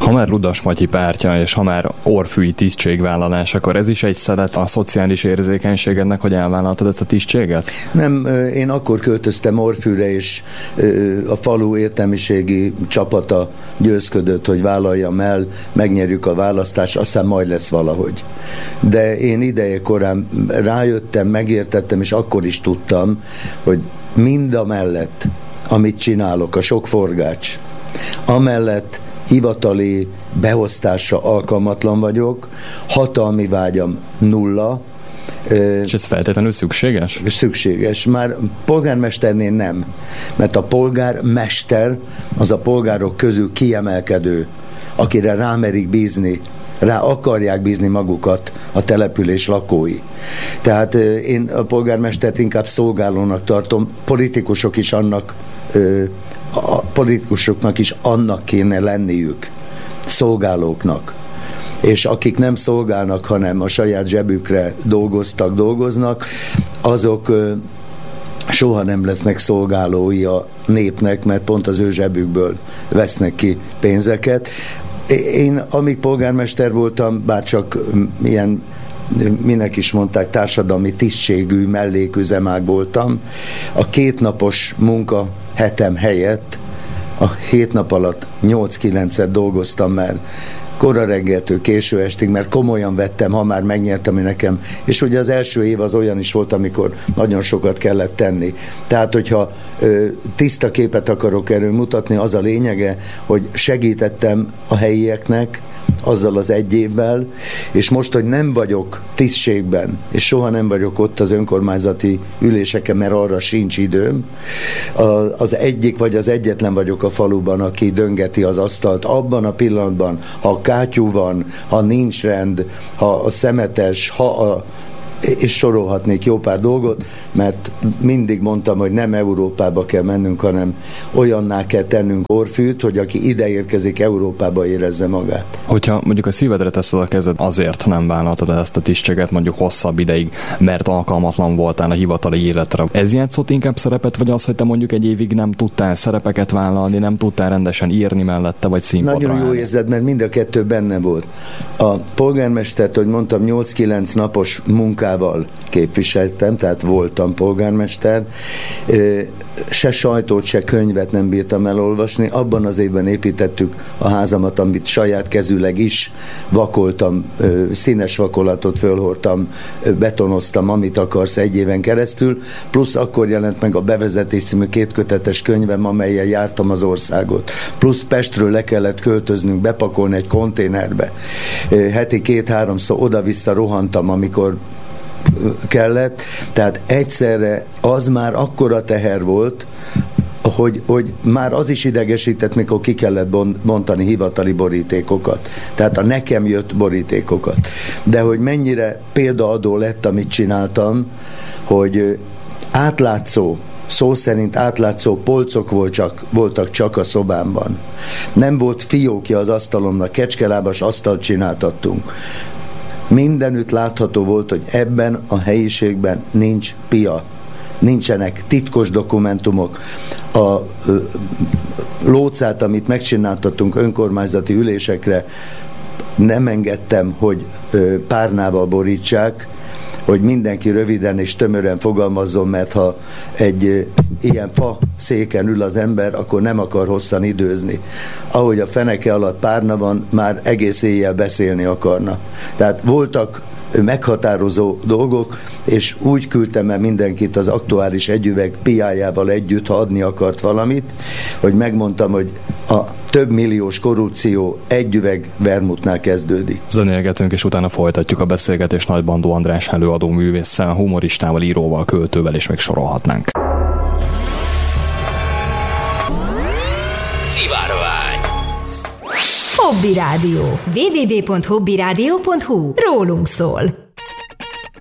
Ha már Ludas Matyi pártja, és ha már orrfűi tisztségvállalás, akkor ez is egy szelet a szociális érzékenységednek, hogy elvállaltad ezt a tisztséget? Nem, én akkor költöztem Orrfűre, és a falu értelmiségi csapata győzködött, hogy vállaljam el, megnyerjük a választást, aztán majd lesz valahogy. De én ideje korán rájöttem, megértettem, és akkor is tudtam, hogy mindamellett, amit csinálok, a sok forgács, amellett hivatali beosztásra alkalmatlan vagyok, hatalmi vágyam nulla. És ez feltétlenül szükséges? Szükséges. Már polgármesternél nem, mert a polgármester az a polgárok közül kiemelkedő, akire rámerik bízni, rá akarják bízni magukat a település lakói. Tehát én a polgármestert inkább szolgálónak tartom, politikusoknak is annak kéne lenniük, szolgálóknak. És akik nem szolgálnak, hanem a saját zsebükre dolgoznak, azok soha nem lesznek szolgálói a népnek, mert pont az ő zsebükből vesznek ki pénzeket. Én, amíg polgármester voltam, bárcsak ilyen, minek is mondták, társadalmi tisztségű melléküzemák voltam, a 2 napos munka hetem helyett a 7 nap alatt 8-9-et dolgoztam már, kora reggeltől késő estig, mert komolyan vettem, ha már megnyertem nekem. És ugye az első év az olyan is volt, amikor nagyon sokat kellett tenni. Tehát, hogyha tiszta képet akarok erről mutatni, az a lényege, hogy segítettem a helyieknek azzal az 1 évvel, és most, hogy nem vagyok tisztségben, és soha nem vagyok ott az önkormányzati üléseken, mert arra sincs időm, az egyik vagy az egyetlen vagyok a faluban, aki döngeti az asztalt abban a pillanatban, ha kátyú van, ha nincs rend, ha a szemetes, és sorolhatnék jó pár dolgot, mert mindig mondtam, hogy nem Európába kell mennünk, hanem olyanná kell tennünk Orrfűt, hogy aki ide érkezik, Európába érezze magát. Hogyha mondjuk a szívedre teszed a kezed, azért nem vállaltad ezt a tisztséget mondjuk hosszabb ideig, mert alkalmatlan voltál a hivatali életre. Ez játszott inkább szerepet, vagy az, hogy te mondjuk egy évig nem tudtál szerepeket vállalni, nem tudtál rendesen írni mellette, vagy színpadra Nagyon jó érzed, mert mind a kettő benne volt. A polgármestert, hogy mondtam, 8-9 napos munkával képviseltem, tehát voltam polgármester, se sajtót, se könyvet nem bírtam elolvasni. Abban az évben építettük a házamat, amit saját kezűleg is vakoltam, színes vakolatot fölhordtam, betonoztam, amit akarsz 1 éven keresztül, plusz akkor jelent meg a Bevezetés című 2 kötetes könyvem, amellyel jártam az országot. Plusz Pestről le kellett költöznünk, bepakolni egy konténerbe. Heti 2-3-szor oda-vissza rohantam, amikor kellett, tehát egyszerre az már akkora teher volt, hogy már az is idegesített, mikor ki kellett bontani hivatali borítékokat. Tehát a nekem jött borítékokat. De hogy mennyire példaadó lett, amit csináltam, hogy átlátszó, szó szerint átlátszó polcok voltak csak a szobámban. Nem volt fiókja az asztalomnak, kecskelábas asztalt csináltattunk. Mindenütt látható volt, hogy ebben a helyiségben nincs pia. Nincsenek titkos dokumentumok. A lócát, amit megcsináltattunk önkormányzati ülésekre, nem engedtem, hogy párnával borítsák, hogy mindenki röviden és tömören fogalmazzon, mert ha egy ilyen fa széken ül az ember, akkor nem akar hosszan időzni. Ahogy a feneke alatt párna van, már egész éjjel beszélni akarna. Tehát voltak meghatározó dolgok, és úgy küldtem el mindenkit az aktuális együveg piájával együtt, ha adni akart valamit, hogy megmondtam, hogy a több milliós korrupció egy üveg vermutnál kezdődik. Zenélgetünk, és utána folytatjuk a beszélgetést Nagybandó András előadó művésszel, humoristával, íróval, költővel, és még sorolhatnánk. Szivárvány. Hobby Rádió. www.hobbyradio.hu. Rólunk szól.